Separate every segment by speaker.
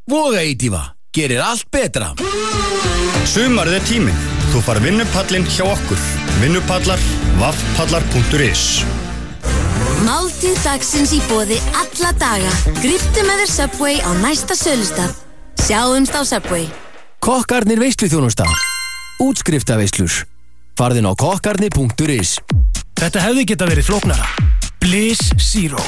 Speaker 1: Vogaítífa gerir allt betra.
Speaker 2: Sumarið tíminn. Þú far vinnupallinn hjá okkur. Vinnupallar, vaffpallar.is.
Speaker 3: Máltíð dagsins í boði alla daga. Gríptu með þér Subway á næsta sölustað. Sjáumst á Subway.
Speaker 1: Kokkarnir veisluþjónusta. Útskriftarveislur. Farðin á kokkarnir.is.
Speaker 4: Þetta hefði geta verið flóknara. Bliss Zero.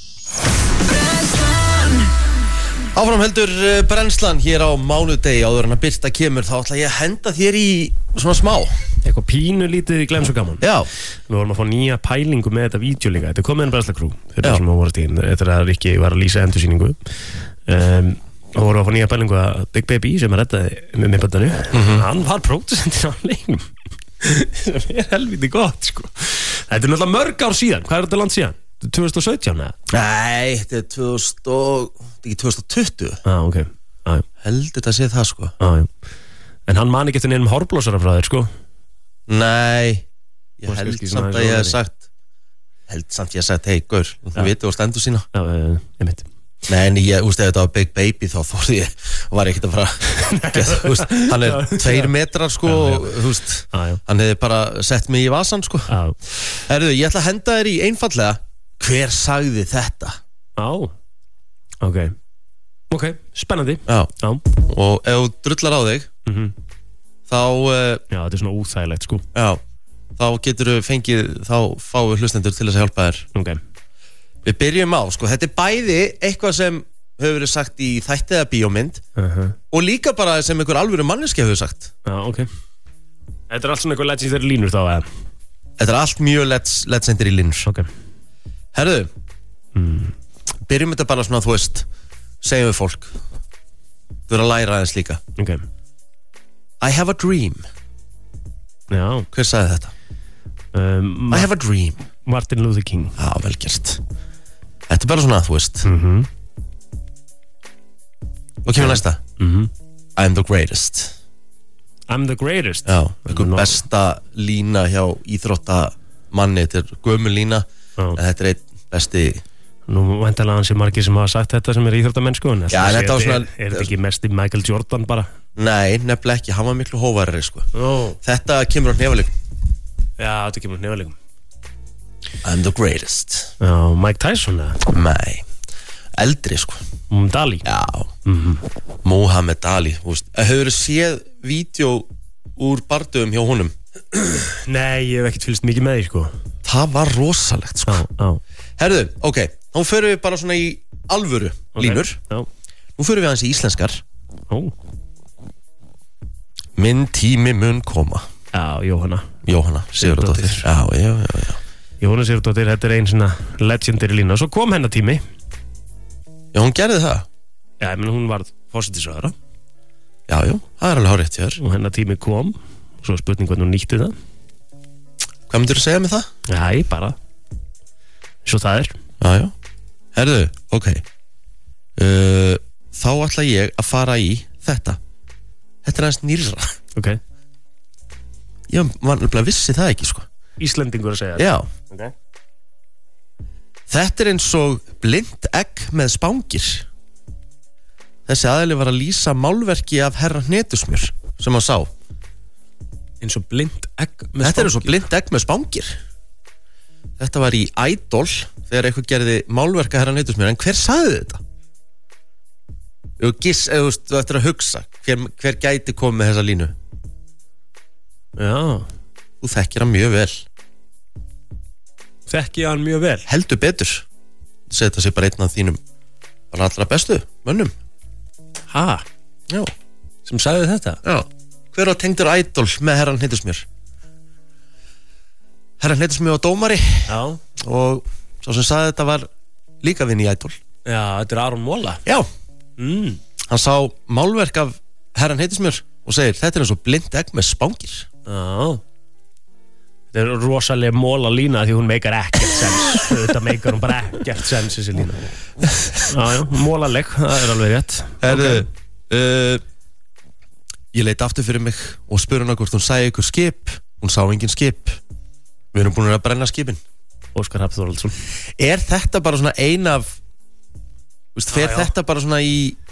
Speaker 5: Áfram heldur brennslan hér á mánudegi áður en að birta kemur, þá ætla ég að henda þér í svona smá.
Speaker 4: Eitthvað pínu lítið í Glems og gaman.
Speaker 5: Já.
Speaker 4: Við vorum að fá nýja pælingu með þetta vídeo líka. Þetta er komið en Brennsla-crew. Þetta er sem að voru tíðin. Þetta er að Rikki var að lýsa endursýningu. Og voru að fá nýja pælingu að Big Baby sem að reddaði með miðbandanu. Hann var pródusentinn á leiknum. Sem er helviti gott, sko. Þetta er náttúrulega mörg ár síðan. Hvað er þetta land síðan? 2017 eða?
Speaker 5: Nei, þetta er 2020.
Speaker 4: Ok.
Speaker 5: Heldur þetta að sé það, sko.
Speaker 4: En hann man ekki eftir neinum hárblósara frá þér, sko?
Speaker 5: Nei, ég held samt að ég hef sagt hei, gaur, þú veitir og stendur sína.
Speaker 4: Já, ég myndi.
Speaker 5: Nei, en ég, ef þetta var Big Baby þá þorði ég, var ég ekkert að fara hann er 2 metrar, sko, og hann hefði bara sett mig í vasan, sko. Herðu, ég ætla að henda þér í einfallega, hver sagði þetta?
Speaker 4: Ok, spennandi.
Speaker 5: Já. Og ef þú drullar á þig þá
Speaker 4: já, þetta er svona úþægilegt, sko.
Speaker 5: Já, þá getur þú fengið, þá fáum við hlustendur til þess að hjálpa þér.
Speaker 4: Ok.
Speaker 5: Við byrjum á, sko, þetta er bæði eitthvað sem hefur verið sagt í þætti eða bíómynd og líka bara sem einhver alvöru manneskja hefur sagt.
Speaker 4: Já, ok. Þetta er allt svona eitthvað legendary línur þá, eða?
Speaker 5: Þetta er allt mjög legendary línur.
Speaker 4: Ok.
Speaker 5: Herðu, byrjum þetta bara svona, þú veist, segjum við fólk. Þú verður að læra aðeins líka.
Speaker 4: Ok.
Speaker 5: I have a dream.
Speaker 4: Já.
Speaker 5: Hver sagði þetta? I have a dream.
Speaker 4: Martin Luther King.
Speaker 5: Já, vel gert. Þetta er bara svona, þú veist. Og kemur næsta. I'm the greatest.
Speaker 4: I'm the greatest.
Speaker 5: Já, einhver besta lína hjá íþróttamanni. Þetta er gömul lína, en þetta er einn besti.
Speaker 4: Nú væntanlega hans margir sem hafa sagt þetta sem er íþróttamenn, sko.
Speaker 5: Já, en þetta var svona...
Speaker 4: Er þetta ekki mest í Michael Jordan bara?
Speaker 5: Nei, nefnilega ekki, hann var miklu hóvarri, sko. Þetta kemur á hnefalegum.
Speaker 4: Já, þetta kemur á hnefalegum.
Speaker 5: I'm the greatest.
Speaker 4: Já, Mike Tyson, eða?
Speaker 5: Nei, eldri, sko.
Speaker 4: Muhammad Ali?
Speaker 5: Já, Muhammad Ali. Hefur þið séð vídeo úr bardöfum hjá honum?
Speaker 4: Nei, ég hef ekkert fylgst mikið með því, sko.
Speaker 5: Það var rosalegt, sko. Herðu, ok, nú förum við bara svona í alvöru línur. Nú förum við aðeins í íslenskar. Minn tími mun koma.
Speaker 4: Já, Jóhanna
Speaker 5: Sigurðardóttir. Já.
Speaker 4: Jóhanna Sigurðardóttir, þetta er einn svona legendary lína. Svo kom hennar tími.
Speaker 5: Já, hún gerði það.
Speaker 4: Já, ég menn hún varð forsætisráðherra.
Speaker 5: Já, það er alveg hárrétt hjá þér.
Speaker 4: Og hennar tími kom. Svo spurning hvernig hún nýtti það.
Speaker 5: Hvað myndir þú segja með það?
Speaker 4: Já, bara svo það er.
Speaker 5: Já. Herðu, ok. Þá ætla ég að fara í þetta. Þetta er aðeins nýrra.
Speaker 4: Ok.
Speaker 5: Ég var nefnilega vissi það ekki, sko.
Speaker 4: Íslendingur að segja.
Speaker 5: Já.
Speaker 4: Ok.
Speaker 5: Þetta er eins og blind egg með spángir. Þessi aðili var að lýsa málverki af herra Hnetusmjör sem hann sá.
Speaker 4: Eins og blind egg með spángir?
Speaker 5: Þetta er eins og blind egg með spángir. Þetta var í Idol þegar eitthvað gerði málverka herra Hnetusmjör. En hver sagði þetta? Þú ættir að hugsa hver gæti komið með þessa línu.
Speaker 4: Já.
Speaker 5: Þú þekkir hann mjög vel.
Speaker 4: Þekki hann mjög vel?
Speaker 5: Heldur betur. Þetta sé bara einn af þínum bara allra bestu mönnum.
Speaker 4: Ha?
Speaker 5: Já.
Speaker 4: Sem sagði þetta?
Speaker 5: Já. Hver var tengdur Idol með herra Hnetusmjör? Herra Hnetusmjör var dómari.
Speaker 4: Já.
Speaker 5: Og svo sem sagði þetta var líka vinn í Idol.
Speaker 4: Já, þetta er Aron Móla.
Speaker 5: Já. Hann sá málverk af herra Hnetusmjör og segir, þetta er eins og blind egg með spángir.
Speaker 4: Já. Þetta er rosalega Móla lína því hún meikar ekkert sens. Þetta meikar hún bara ekkert sens, þessi lína. Já, Mólaleg, það er alveg rétt.
Speaker 5: Herðu, ég leit aftur fyrir mig og spurði hana hvort hún sæði ykkur skip. Hún sá engin skip. Við erum búin að brenna skipin.
Speaker 4: Óskar Hrafn Þórhallsson.
Speaker 5: Er þetta bara svona ein af, fer þetta bara svona í